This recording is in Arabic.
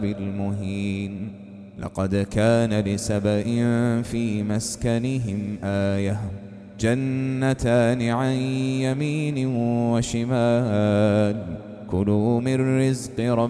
المهين. لقد كان لسبإ في مسكنهم آية جنتان عن يمين وشمال كلوا من رزق ربكم